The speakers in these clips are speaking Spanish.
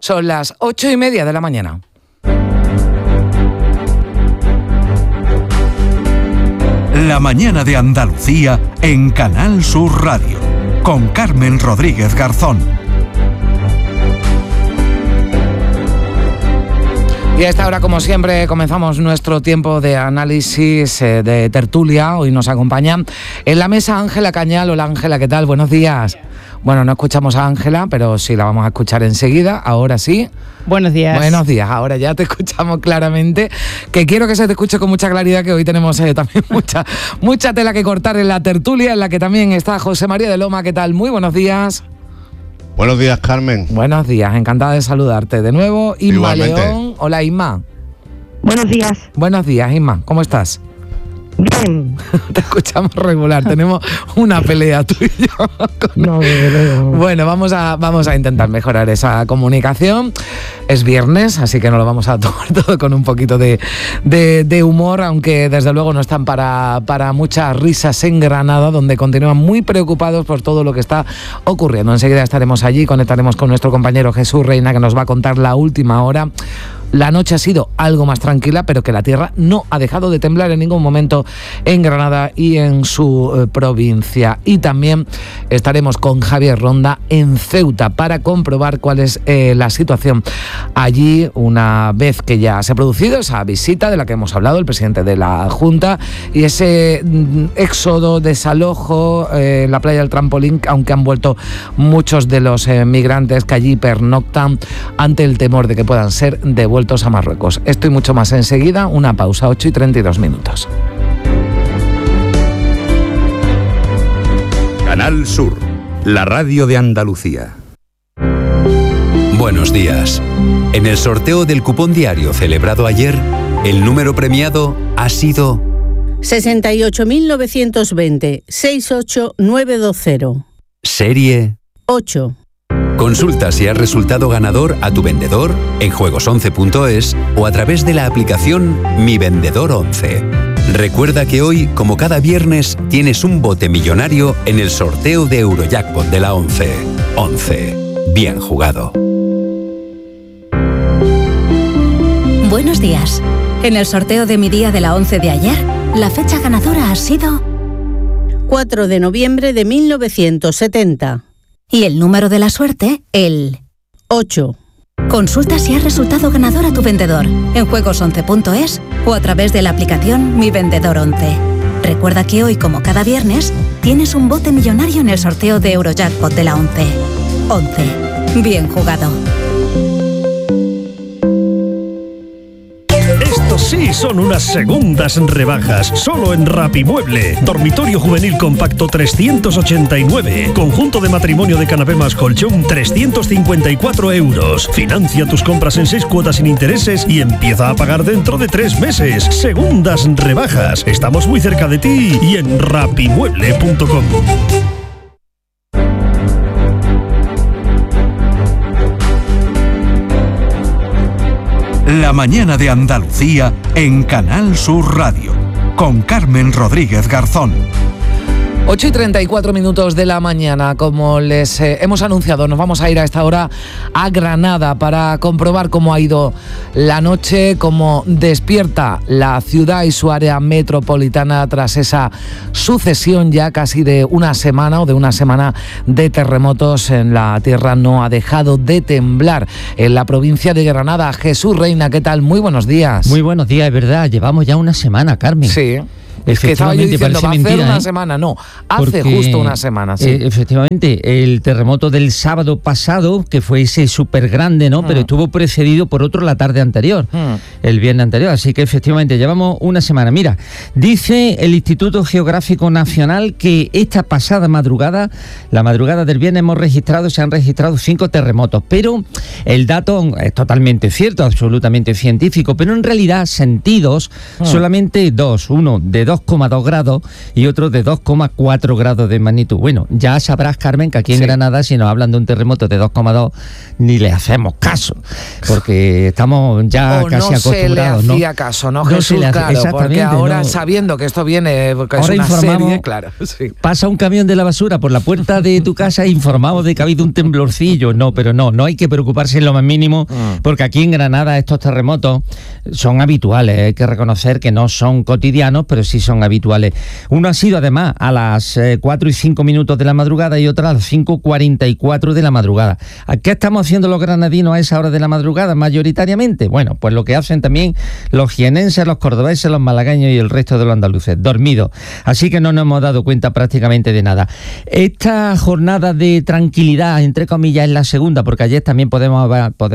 Son las 8:30 de la mañana. La mañana de Andalucía en Canal Sur Radio, con Carmen Rodríguez Garzón. Y a esta hora, como siempre, comenzamos nuestro tiempo de análisis, de tertulia. Hoy nos acompaña en la mesa Ángela Cañal. Hola Ángela, ¿qué tal? Buenos días. Bueno, no escuchamos a Ángela, pero sí la vamos a escuchar enseguida. Ahora sí. Buenos días. Buenos días, ahora ya te escuchamos claramente. Que quiero que se te escuche con mucha claridad, que hoy tenemos también mucha tela que cortar en la tertulia, en la que también está José María de Loma. ¿Qué tal? Muy buenos días. Buenos días, Carmen. Buenos días, encantada de saludarte de nuevo. Inma Igualmente. León. Hola, Inma. Buenos días. Buenos días, Inma. ¿Cómo estás? Bien. Te escuchamos regular. Tenemos una pelea tú y yo. No. Bueno, vamos a intentar mejorar esa comunicación. Es viernes, así que nos lo vamos a tomar todo con un poquito de humor, aunque desde luego no están para muchas risas en Granada, donde continúan muy preocupados por todo lo que está ocurriendo. Enseguida estaremos allí, conectaremos con nuestro compañero Jesús Reina, que nos va a contar la última hora. La noche ha sido algo más tranquila, pero que la tierra no ha dejado de temblar en ningún momento en Granada y en su provincia. Y también estaremos con Javier Ronda en Ceuta para comprobar cuál es la situación allí, una vez que ya se ha producido esa visita de la que hemos hablado, el presidente de la Junta, y ese éxodo, desalojo en la playa del Trampolín, aunque han vuelto muchos de los migrantes que allí pernoctan ante el temor de que puedan ser devueltos a Marruecos. Esto y mucho más enseguida. Una pausa, 8:32. Canal Sur, la radio de Andalucía. Buenos días. En el sorteo del cupón diario celebrado ayer, el número premiado ha sido 68.920 68920. Serie 8. Consulta si has resultado ganador a tu vendedor en juegos11.es o a través de la aplicación Mi Vendedor 11. Recuerda que hoy, como cada viernes, tienes un bote millonario en el sorteo de Eurojackpot de la 11. 11. Bien jugado. Buenos días. En el sorteo de mi día de la 11 de ayer, la fecha ganadora ha sido 4 de noviembre de 1970. Y el número de la suerte, el 8. Consulta si has resultado ganador a tu vendedor en juegos11.es o a través de la aplicación Mi Vendedor 11. Recuerda que hoy, como cada viernes, tienes un bote millonario en el sorteo de Eurojackpot de la 11. 11. Bien jugado. Sí, son unas segundas rebajas, solo en Rapimueble. Dormitorio juvenil compacto 389. Conjunto de matrimonio de canapé más colchón 354 euros. Financia tus compras en 6 cuotas sin intereses y empieza a pagar dentro de 3 meses. Segundas rebajas. Estamos muy cerca de ti y en rapimueble.com. La mañana de Andalucía en Canal Sur Radio, con Carmen Rodríguez Garzón. 8:34 de la mañana, como les hemos anunciado, nos vamos a ir a esta hora a Granada para comprobar cómo ha ido la noche, cómo despierta la ciudad y su área metropolitana tras esa sucesión ya casi de una semana de terremotos en la tierra. No ha dejado de temblar en la provincia de Granada. Jesús Reina, ¿qué tal? Muy buenos días. Muy buenos días, es verdad, llevamos ya una semana, Carmen. Sí. Es que estaba yo diciendo, va a hacer una semana, no, hace justo una semana, sí. Efectivamente, el terremoto del sábado pasado, que fue ese súper grande, ¿no? Pero estuvo precedido por otro la tarde anterior, el viernes anterior, así que efectivamente llevamos una semana. Mira, dice el Instituto Geográfico Nacional que esta pasada madrugada, la madrugada del viernes, se han registrado 5 terremotos, pero el dato es totalmente cierto, absolutamente científico, pero en realidad sentidos solamente 2, uno de 2 2,2 grados y otro de 2,4 grados de magnitud. Bueno, ya sabrás, Carmen, que aquí en Granada, si nos hablan de un terremoto de 2,2, ni le hacemos caso, porque estamos ya casi acostumbrados. No se le hacía caso, ¿no, Jesús? Claro, porque ahora, sabiendo que esto viene, porque ahora es una informamos, serie, claro. Sí. Pasa un camión de la basura por la puerta de tu casa e informamos de que ha habido un temblorcillo. No, pero no hay que preocuparse en lo más mínimo, porque aquí en Granada estos terremotos son habituales. Hay que reconocer que no son cotidianos, pero sí son habituales. Uno ha sido además a las 4 y 5 minutos de la madrugada y otro a las 5:44 de la madrugada. ¿Qué estamos haciendo los granadinos a esa hora de la madrugada mayoritariamente? Bueno, pues lo que hacen también los jienenses, los cordobeses, los malagueños y el resto de los andaluces, dormidos. Así que no nos hemos dado cuenta prácticamente de nada. Esta jornada de tranquilidad, entre comillas, es la segunda, porque ayer también podíamos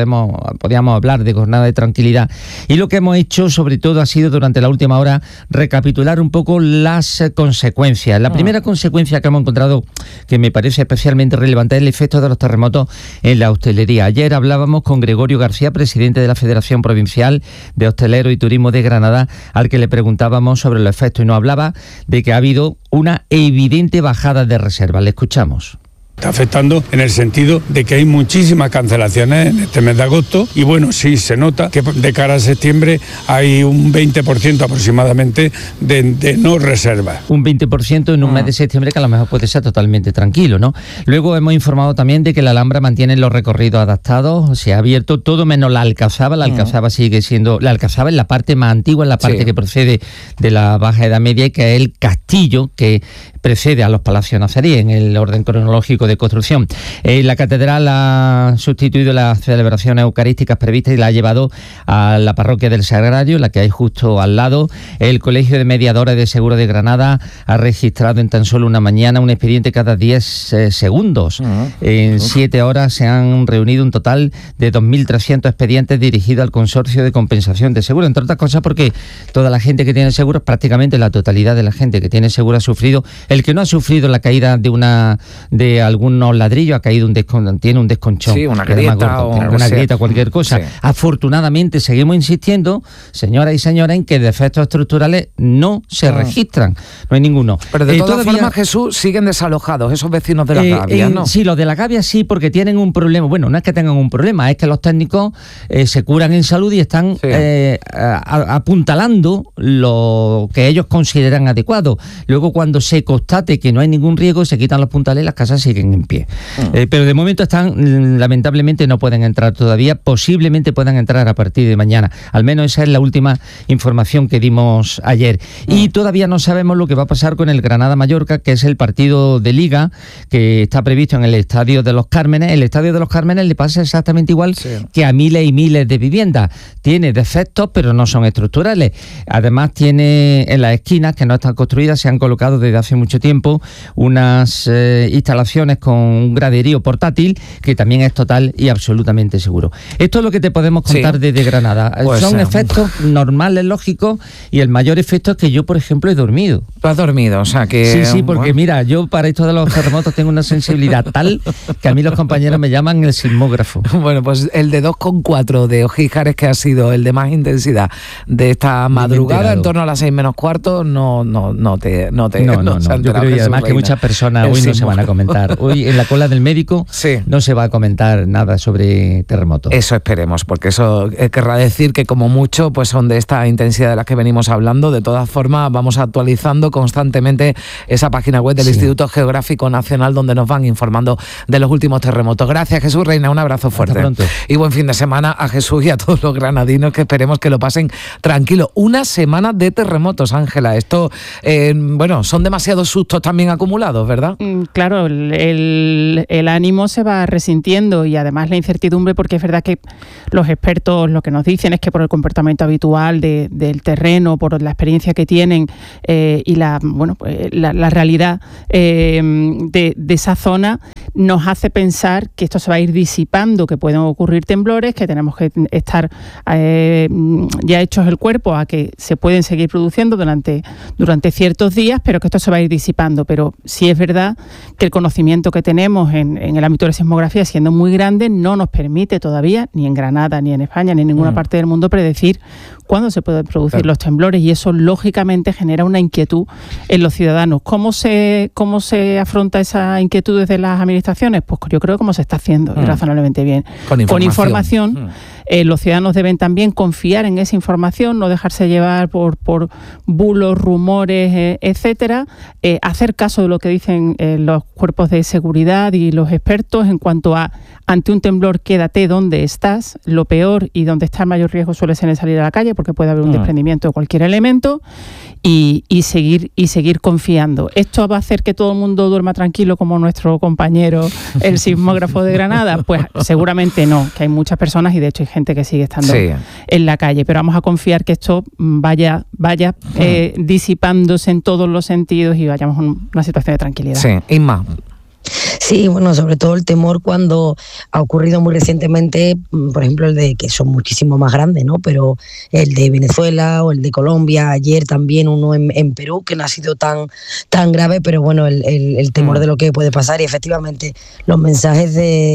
hablar de jornada de tranquilidad. Y lo que hemos hecho, sobre todo, ha sido durante la última hora recapitular un poco las consecuencias. La primera consecuencia que hemos encontrado, que me parece especialmente relevante, es el efecto de los terremotos en la hostelería. Ayer hablábamos con Gregorio García, presidente de la Federación Provincial de Hosteleros y Turismo de Granada, al que le preguntábamos sobre los efectos, y nos hablaba de que ha habido una evidente bajada de reservas. Le escuchamos. Está afectando en el sentido de que hay muchísimas cancelaciones en este mes de agosto y bueno, sí se nota que de cara a septiembre hay un 20% aproximadamente de no reservas. Un 20% en un mes de septiembre que a lo mejor puede ser totalmente tranquilo, ¿no? Luego hemos informado también de que la Alhambra mantiene los recorridos adaptados, se ha abierto todo menos la Alcazaba. La Alcazaba sigue siendo, la Alcazaba es la parte más antigua, es la parte que procede de la Baja Edad Media, y que es el castillo que precede a los palacios nazaríes en el orden cronológico de construcción. La catedral ha sustituido las celebraciones eucarísticas previstas y la ha llevado a la parroquia del Sagrario, la que hay justo al lado. El Colegio de Mediadores de Seguro de Granada ha registrado en tan solo una mañana un expediente cada 10 segundos. En 7 horas se han reunido un total de 2.300 expedientes dirigidos al Consorcio de Compensación de Seguro, entre otras cosas porque toda la gente que tiene seguro, prácticamente la totalidad de la gente que tiene seguro ha sufrido. El que no ha sufrido la caída de algunos ladrillos ha caído tiene un desconchón. Sí, una grieta o cualquier cosa. Sí. Afortunadamente seguimos insistiendo, señoras y señores, en que defectos estructurales no se registran. No hay ninguno. Pero de todas formas, Jesús, siguen desalojados esos vecinos de la Gavia, ¿no? Sí, los de la Gavia sí, porque tienen un problema. Bueno, no es que tengan un problema, es que los técnicos se curan en salud y están apuntalando lo que ellos consideran adecuado. Luego, cuando se constate que no hay ningún riesgo, se quitan los puntales y las casas siguen en pie. Pero de momento lamentablemente no pueden entrar todavía, posiblemente puedan entrar a partir de mañana. Al menos esa es la última información que dimos ayer. Y todavía no sabemos lo que va a pasar con el Granada-Mallorca, que es el partido de Liga que está previsto en el Estadio de los Cármenes. El Estadio de los Cármenes le pasa exactamente igual que a miles y miles de viviendas. Tiene defectos, pero no son estructurales. Además tiene en las esquinas, que no están construidas, se han colocado desde hace mucho tiempo unas instalaciones con un graderío portátil que también es total y absolutamente seguro. Esto es lo que te podemos contar desde Granada. Pues son efectos normales, lógicos, y el mayor efecto es que yo, por ejemplo, he dormido. ¿Tú has dormido? O sea que... Sí, porque mira, yo para esto de los terremotos tengo una sensibilidad tal que a mí los compañeros me llaman el sismógrafo. Bueno, pues el de 2,4 de Ojíjares, que ha sido el de más intensidad de esta madrugada, en torno a las 6 menos cuarto, no. Yo creo, y además que muchas personas hoy no se van a comentar. Hoy en la cola del médico no se va a comentar nada sobre terremotos. Eso esperemos, porque eso querrá decir que como mucho pues son de esta intensidad de las que venimos hablando. De todas formas, vamos actualizando constantemente esa página web del Instituto Geográfico Nacional, donde nos van informando de los últimos terremotos. Gracias, Jesús Reina, un abrazo fuerte. Hasta pronto. Y buen fin de semana a Jesús y a todos los granadinos, que esperemos que lo pasen tranquilo. Una semana de terremotos, Ángela. Esto, son demasiados sustos también acumulados, ¿verdad? Claro, el ánimo se va resintiendo, y además la incertidumbre, porque es verdad que los expertos lo que nos dicen es que por el comportamiento habitual del terreno, por la experiencia que tienen y la realidad de esa zona, nos hace pensar que esto se va a ir disipando, que pueden ocurrir temblores, que tenemos que estar ya hechos el cuerpo a que se pueden seguir produciendo durante ciertos días, pero que esto se va a ir disipando. Pero sí es verdad que el conocimiento que tenemos en el ámbito de la sismografía, siendo muy grande, no nos permite todavía, ni en Granada, ni en España, ni en ninguna parte del mundo, predecir cuándo se pueden producir los temblores, y eso lógicamente genera una inquietud en los ciudadanos. ¿Cómo se afronta esa inquietud desde las administraciones? Pues yo creo que como se está haciendo razonablemente bien. Con información. Los ciudadanos deben también confiar en esa información, no dejarse llevar por bulos, rumores, etcétera. Hacer caso de lo que dicen los cuerpos de seguridad y los expertos en cuanto a, ante un temblor, quédate donde estás. Lo peor y donde está el mayor riesgo suele ser en salir a la calle, porque puede haber un desprendimiento de cualquier elemento, y seguir confiando. ¿Esto va a hacer que todo el mundo duerma tranquilo como nuestro compañero, el sismógrafo de Granada? Pues seguramente no, que hay muchas personas, y de hecho hay gente que sigue estando en la calle, pero vamos a confiar que esto vaya disipándose en todos los sentidos y vayamos a una situación de tranquilidad. Sí, Inma. Sí, bueno, sobre todo el temor cuando ha ocurrido muy recientemente, por ejemplo, el de, que son muchísimo más grandes, ¿no? Pero el de Venezuela o el de Colombia, ayer también uno en Perú, que no ha sido tan grave, pero bueno, el temor de lo que puede pasar, y efectivamente los mensajes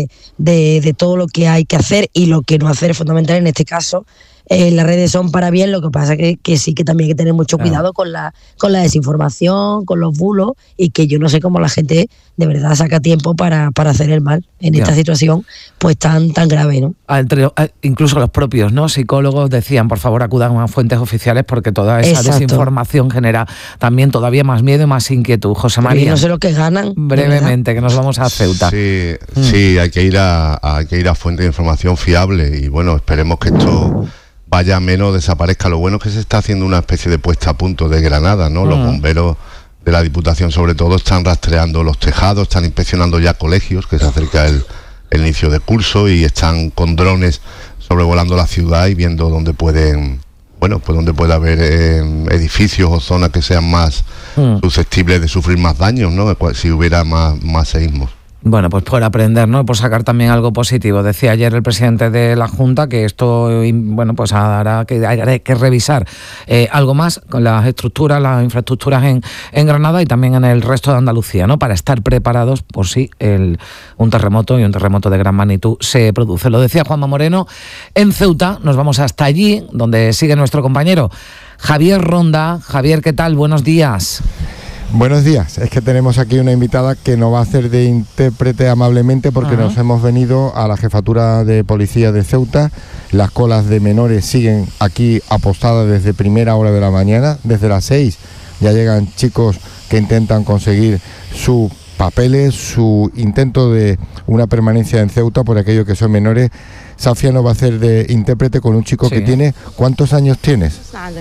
de todo lo que hay que hacer y lo que no hacer es fundamental en este caso. Las redes son para bien, lo que pasa que sí que también hay que tener mucho cuidado con la desinformación, con los bulos, y que yo no sé cómo la gente de verdad saca tiempo para hacer el mal en esta situación pues tan grave, ¿no? Incluso los propios, ¿no?, psicólogos decían, por favor, acudan a fuentes oficiales, porque toda esa desinformación genera también todavía más miedo y más inquietud. José María, no sé lo que ganan. Brevemente, que nos vamos a Ceuta. Sí, hay que ir a fuentes de información fiable, y bueno, esperemos que esto vaya menos, desaparezca. Lo bueno es que se está haciendo una especie de puesta a punto de Granada, ¿no? Los bomberos de la Diputación, sobre todo, están rastreando los tejados, están inspeccionando ya colegios, que se acerca el inicio de curso, y están con drones sobrevolando la ciudad y viendo dónde pueden, dónde puede haber edificios o zonas que sean más susceptibles de sufrir más daños, ¿no?, si hubiera más seísmos. Bueno, pues por aprender, ¿no?, por sacar también algo positivo. Decía ayer el presidente de la Junta que esto, pues hará que revisar algo más con las estructuras, las infraestructuras en Granada y también en el resto de Andalucía, ¿no?, para estar preparados por si un terremoto, y un terremoto de gran magnitud, se produce. Lo decía Juanma Moreno. En Ceuta nos vamos hasta allí, donde sigue nuestro compañero Javier Ronda. Javier, ¿qué tal? Buenos días. Buenos días, es que tenemos aquí una invitada que nos va a hacer de intérprete amablemente, porque nos hemos venido a la jefatura de policía de Ceuta. Las colas de menores siguen aquí apostadas desde primera hora de la mañana, desde las 6 ya llegan chicos que intentan conseguir sus papeles, su intento de una permanencia en Ceuta por aquello que son menores. Safia nos va a hacer de intérprete con un chico que tiene... ¿Cuántos años tienes?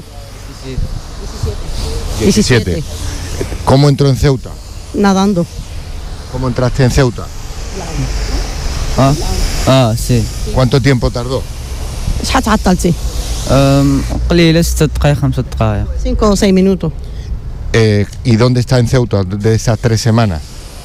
17. ¿Cómo entró en Ceuta? Nadando. ¿Cómo entraste en Ceuta? Sí. ¿Cuánto tiempo tardó? 5 o 6 minutos. ¿Y dónde está en Ceuta de esas 3 semanas?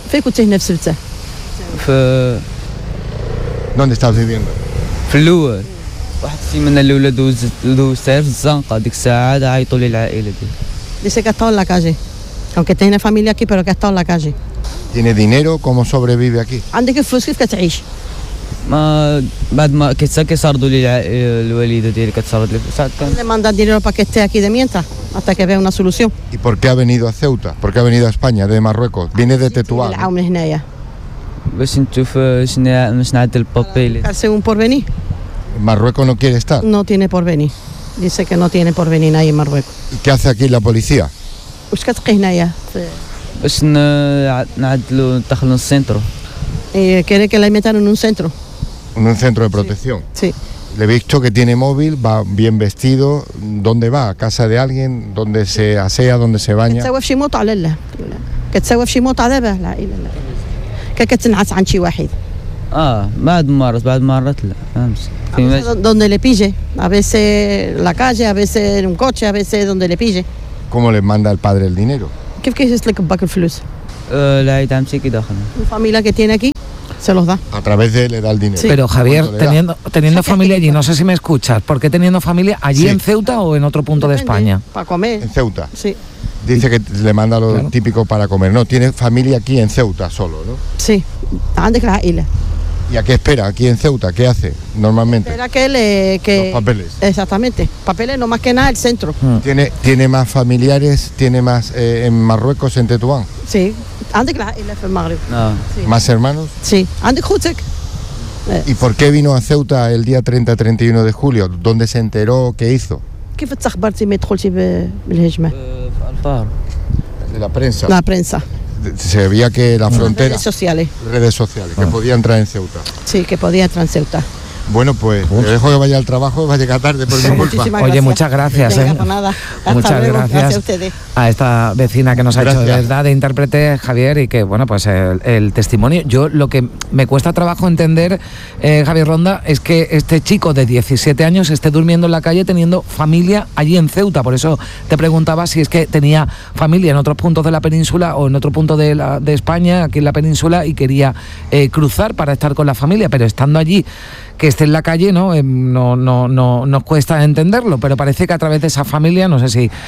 ¿Dónde estás viviendo? في الأول واحد من الأولاد دوز سير في الزنقة ديك الساعة عيطوا لي العائلة دي. Dice que ha estado en la calle, aunque tiene familia aquí, pero que ha estado en la calle. ¿Tiene dinero? ¿Cómo sobrevive aquí? عندك الفلوس كيف كتعيش؟ ما بعد ما كيصردوا لي الوالدة ديالي كتصرد لي ساعات كان. Le mandan dinero para que esté aquí de mientras, hasta que vea una solución. ¿Y por qué ha venido a Ceuta? ¿Por qué ha venido a España, de Marruecos? Viene de Tetuán. العون هنايا. باش نشوف باش نعدل البابيل. Darse un porvenir. ¿Marruecos no quiere estar? No tiene porvenir. Dice que no tiene porvenir ahí en Marruecos. ¿Y qué hace aquí la policía? وش كتبقي هنايا؟ باش نعدلوا ندخلوا السنترو. Quiere que la metan en un centro. En un centro de protección. Sí. Le he visto que tiene móvil, va bien vestido. ¿Dónde va? ¿A casa de alguien? ¿Dónde se asea? ¿Dónde se baña? كتسوى في شي موطع لا كتسوى في شي موطع دابا لا الا لا كتنعس عند شي واحد. بعد مرات لا فهمت. Donde le pille, a veces la calle, a veces en un coche, a veces donde le pille. ¿Cómo le manda el padre el dinero? كيف كيسلك باك الفلوس؟ العيد عمتي كيدخل. La familia que tiene aquí se los da. A través de él le da el dinero. Sí. Pero Javier, teniendo familia allí, no sé si me escuchas, ¿por qué teniendo familia allí en Ceuta o en otro punto de España? Para comer. En Ceuta. Sí. Dice que le manda lo típico para comer. No, tiene familia aquí en Ceuta solo, ¿no? Sí. عندك العائلة. ¿Y a qué espera aquí en Ceuta? ¿Qué hace normalmente? Espera que los papeles. Exactamente, papeles, no más que nada el centro. ¿Tiene más familiares, tiene más en Marruecos, en Tetuán? Sí, antes que el Magreb. Sí. ¿Más hermanos? Sí, antes que ¿Y por qué vino a Ceuta el día 30-31 de julio? ¿Dónde se enteró? ¿Qué hizo? كيف تخبرتي ما يدخلش بالهجمة؟ De la prensa. La prensa. Se veía que la frontera... Redes sociales. que podía entrar en Ceuta. Sí, que podía entrar en Ceuta. Bueno, pues le dejo que vaya al trabajo, va a llegar tarde por mi culpa. Oye, muchas gracias. Venga, pues nada. Muchas luego. Gracias A ustedes. a esta vecina que nos ha hecho de verdad de intérprete, Javier, y que, bueno, pues el testimonio. Yo lo que me cuesta trabajo entender, Javier Ronda, es que este chico de 17 años esté durmiendo en la calle teniendo familia allí en Ceuta. Por eso te preguntaba si es que tenía familia en otros puntos de la península o en otro punto de España, aquí en la península, y quería cruzar para estar con la familia, pero estando allí, que esté en la calle, ¿no? No nos cuesta entenderlo, pero parece que a través de esa familia, no sé si...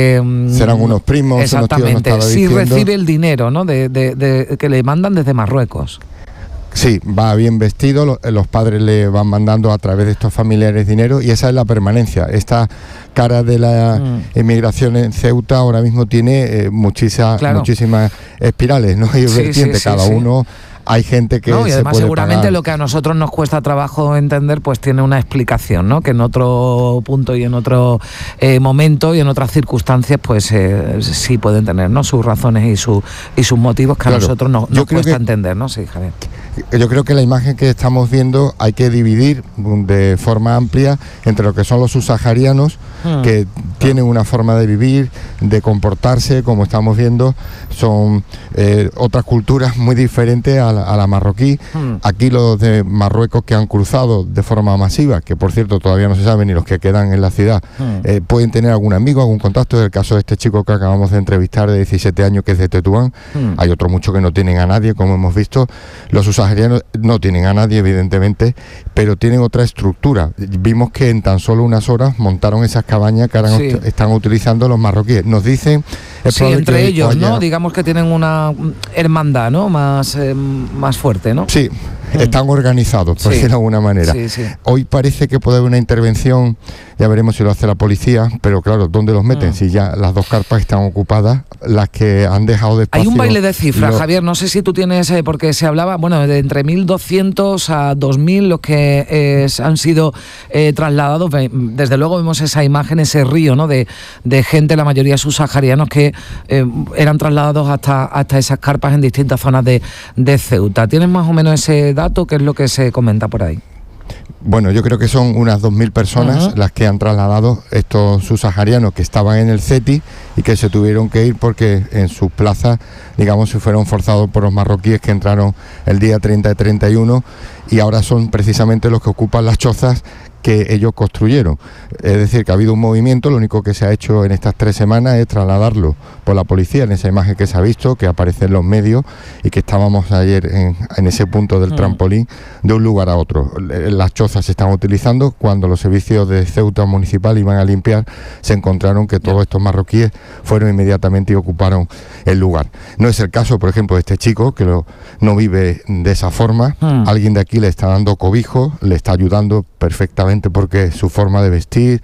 serán unos primos. Exactamente, si recibe el dinero, ¿no? de que le mandan desde Marruecos. Sí, va bien vestido, los padres le van mandando a través de estos familiares dinero y esa es la permanencia. Esta cara de la emigración en Ceuta ahora mismo tiene muchísimas espirales, ¿no? Y vertientes, cada uno... Hay gente que y además se puede seguramente pagar. lo que a nosotros nos cuesta trabajo entender, pues tiene una explicación, ¿no? Que en otro punto y en otro momento y en otras circunstancias, pues sí pueden tener, ¿no? Sus razones y sus motivos que a nosotros nos cuesta entender, ¿no? Sí, Javier. Yo creo que la imagen que estamos viendo hay que dividir de forma amplia entre lo que son los subsaharianos, que tienen una forma de vivir, de comportarse, como estamos viendo, son otras culturas muy diferentes a la marroquí. Aquí los de Marruecos que han cruzado de forma masiva, que por cierto todavía no se sabe ni los que quedan en la ciudad, pueden tener algún amigo, algún contacto. En el caso de este chico que acabamos de entrevistar de 17 años, que es de Tetuán, hay otros muchos que no tienen a nadie, como hemos visto. Los subsaharianos no tienen a nadie, evidentemente, pero tienen otra estructura. Vimos que en tan solo unas horas montaron esas cabañas que ahora están utilizando los marroquíes. Nos dicen... entre ellos, ¿no? Digamos que tienen una hermandad, ¿no? Más fuerte, ¿no? Sí, están organizados, por decirlo de alguna manera. Hoy parece que puede haber una intervención, ya veremos si lo hace la policía, pero claro, ¿dónde los meten? Si ya las dos carpas están ocupadas, las que han dejado de espacio... Hay un baile de cifras, Javier, no sé si tú tienes, porque se hablaba, bueno, de entre 1.200 a 2.000 los que han sido trasladados. Desde luego vemos esa imagen, ese río, ¿no? de gente, la mayoría subsaharianos, que eran trasladados hasta esas carpas en distintas zonas de Ceuta. ¿Tienes más o menos ese dato? ¿Qué es lo que se comenta por ahí? Bueno, yo creo que son unas 2.000 personas las que han trasladado estos subsaharianos que estaban en el CETI y que se tuvieron que ir porque en sus plazas, digamos, se fueron forzados por los marroquíes que entraron el día 30 y 31 y ahora son precisamente los que ocupan las chozas que ellos construyeron. Es decir, que ha habido un movimiento, lo único que se ha hecho en estas 3 semanas es trasladarlo por la policía, en esa imagen que se ha visto, que aparece en los medios y que estábamos ayer en ese punto del trampolín, de un lugar a otro. Las chozas se están utilizando. Cuando los servicios de Ceuta municipal iban a limpiar, se encontraron que todos estos marroquíes fueron inmediatamente y ocuparon el lugar. No es el caso, por ejemplo, de este chico, que no vive de esa forma. Alguien de aquí le está dando cobijo, le está ayudando perfectamente, porque su forma de vestir,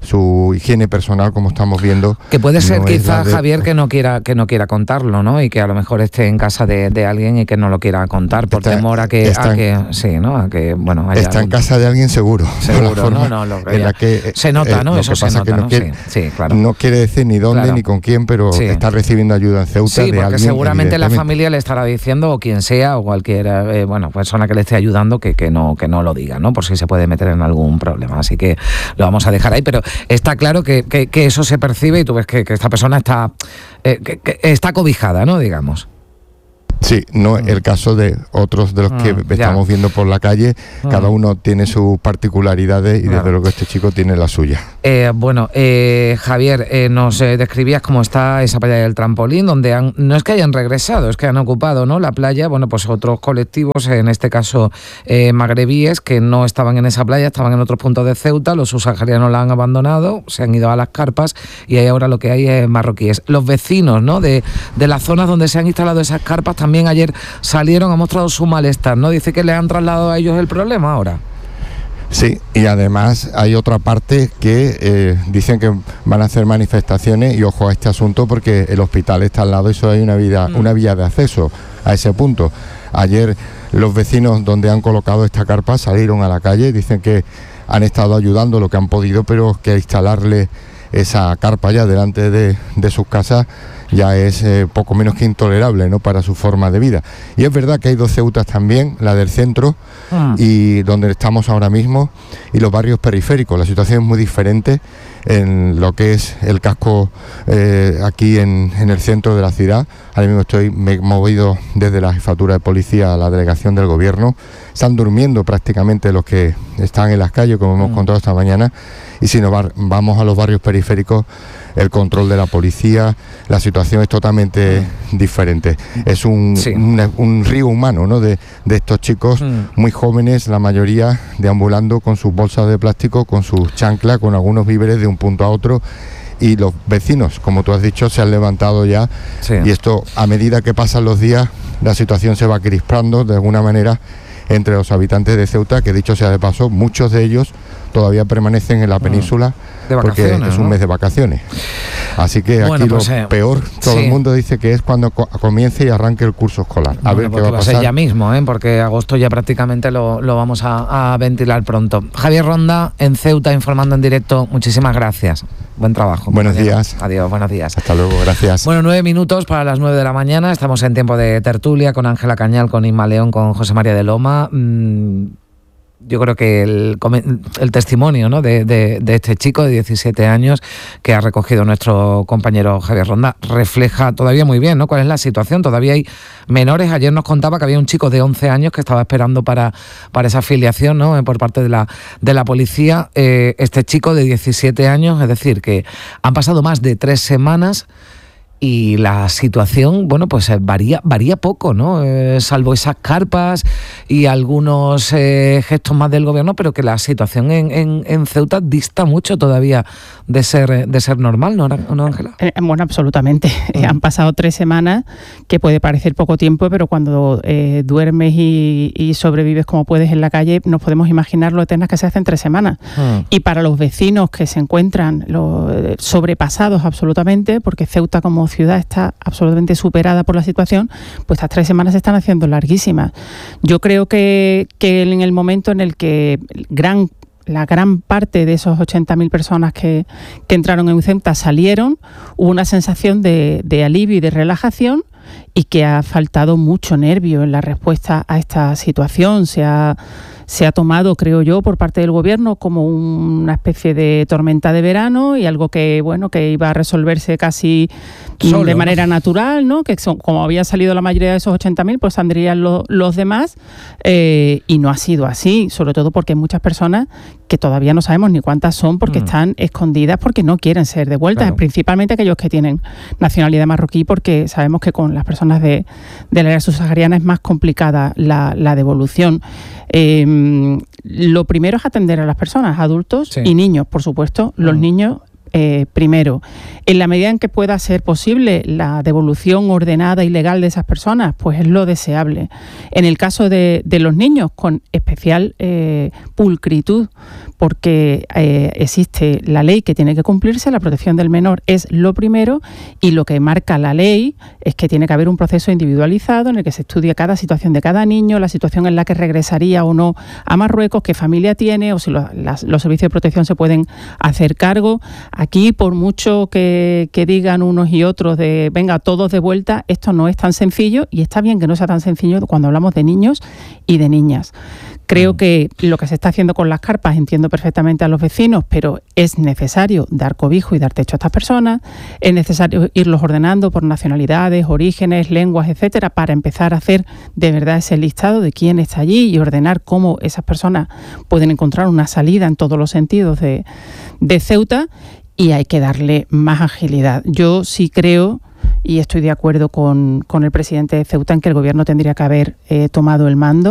su higiene personal, como estamos viendo, que puede ser quizás, Javier, que no quiera contarlo, ¿no? Y que a lo mejor esté en casa de alguien y que no lo quiera contar por temor a que bueno, está en casa de alguien seguro, en la que se nota, ¿no? Eso se nota, ¿no? Sí, claro. No quiere decir ni dónde ni con quién, pero está recibiendo ayuda en Ceuta de alguien. Seguramente la familia le estará diciendo, o quien sea, o cualquier persona que le esté ayudando, que no lo diga, ¿no? Por si se puede meter en algún problema. Así que lo vamos a dejar ahí, pero está claro que eso se percibe y tú ves que esta persona está cobijada, ¿no? Digamos. Sí, no el caso de otros de los que estamos viendo por la calle. Cada uno tiene sus particularidades y desde luego este chico tiene la suya. Javier, nos describías cómo está esa playa del trampolín, donde no es que hayan regresado, es que han ocupado, ¿no? La playa, bueno, pues otros colectivos, en este caso magrebíes, que no estaban en esa playa, estaban en otros puntos de Ceuta. Los subsaharianos la han abandonado, se han ido a las carpas y ahí ahora lo que hay es marroquíes. Los vecinos, ¿no? De las zonas donde se han instalado esas carpas también también ayer salieron, han mostrado su malestar, ¿no? Dice que le han trasladado a ellos el problema ahora. Sí, y además hay otra parte que dicen que van a hacer manifestaciones, y ojo a este asunto porque el hospital está al lado y solo hay una vía de acceso a ese punto. Ayer los vecinos donde han colocado esta carpa salieron a la calle, dicen que han estado ayudando lo que han podido, pero que instalarle esa carpa ya delante de sus casas ya es poco menos que intolerable, ¿no?, para su forma de vida. Y es verdad que hay 2 Ceutas también, la del centro y donde estamos ahora mismo, y los barrios periféricos. La situación es muy diferente en lo que es el casco aquí en el centro de la ciudad. Ahora mismo me he movido desde la jefatura de policía a la delegación del gobierno. Están durmiendo prácticamente los que están en las calles, como hemos contado esta mañana, y si nos vamos a los barrios periféricos, el control de la policía, la situación es totalmente diferente. Es un río humano, ¿no?, de estos chicos muy jóvenes, la mayoría deambulando con sus bolsas de plástico, con sus chanclas, con algunos víveres de un punto a otro. Y los vecinos, como tú has dicho, se han levantado ya, y esto, a medida que pasan los días, la situación se va crispando de alguna manera entre los habitantes de Ceuta, que dicho sea de paso, muchos de ellos todavía permanecen en la península porque es un mes de vacaciones. Así que aquí lo peor, todo el mundo dice que es cuando comience y arranque el curso escolar. A ver qué va a pasar. Ser ya mismo, porque agosto ya prácticamente lo vamos a ventilar pronto. Javier Ronda, en Ceuta, informando en directo. Muchísimas gracias. Buen trabajo. Buenos días. Adiós, buenos días. Hasta luego, gracias. Bueno, 9 minutos para las 9 de la mañana. Estamos en tiempo de tertulia con Ángela Cañal, con Inma León, con José María de Loma. Yo creo que el testimonio, ¿no?, de este chico de 17 años que ha recogido nuestro compañero Javier Ronda refleja todavía muy bien, ¿no?, cuál es la situación. Todavía hay menores. Ayer nos contaba que había un chico de 11 años que estaba esperando para esa afiliación, ¿no?, por parte de la policía. Este chico de 17 años, es decir, que han pasado más de 3 semanas y la situación, bueno, pues varía poco, ¿no? Salvo esas carpas y algunos gestos más del gobierno, pero que la situación en Ceuta dista mucho todavía de ser normal, ¿no, Ángela? Bueno, absolutamente. Han pasado 3 semanas, que puede parecer poco tiempo, pero cuando duermes y sobrevives como puedes en la calle, nos podemos imaginar lo eternas que se hacen 3 semanas. Y para los vecinos que se encuentran sobrepasados absolutamente, porque Ceuta como ciudad está absolutamente superada por la situación, pues estas 3 semanas se están haciendo larguísimas. Yo creo que en el momento en el que la gran parte de esos 80.000 personas que entraron en Ceuta salieron, hubo una sensación de alivio y de relajación, y que ha faltado mucho nervio en la respuesta a esta situación. Se ha tomado, creo yo, por parte del gobierno como una especie de tormenta de verano, y algo que iba a resolverse casi de manera natural, ¿no? Que como había salido la mayoría de esos 80.000, pues saldrían los demás, y no ha sido así, sobre todo porque hay muchas personas que todavía no sabemos ni cuántas son, porque están escondidas, porque no quieren ser devueltas, principalmente aquellos que tienen nacionalidad marroquí, porque sabemos que con las personas de la área subsahariana es más complicada la devolución. Lo primero es atender a las personas, adultos y niños, por supuesto. Los niños primero. En la medida en que pueda ser posible la devolución ordenada y legal de esas personas, pues es lo deseable. En el caso de los niños, con especial pulcritud, porque existe la ley que tiene que cumplirse, la protección del menor es lo primero, y lo que marca la ley es que tiene que haber un proceso individualizado en el que se estudia cada situación de cada niño, la situación en la que regresaría o no a Marruecos, qué familia tiene, o si los servicios de protección se pueden hacer cargo. Aquí, por mucho que digan unos y otros de venga, todos de vuelta, esto no es tan sencillo, y está bien que no sea tan sencillo cuando hablamos de niños y de niñas. Creo que lo que se está haciendo con las carpas, entiendo perfectamente a los vecinos, pero es necesario dar cobijo y dar techo a estas personas, es necesario irlos ordenando por nacionalidades, orígenes, lenguas, etcétera, para empezar a hacer de verdad ese listado de quién está allí y ordenar cómo esas personas pueden encontrar una salida en todos los sentidos de Ceuta, y hay que darle más agilidad. Yo sí creo, y estoy de acuerdo con el presidente de Ceuta, en que el gobierno tendría que haber tomado el mando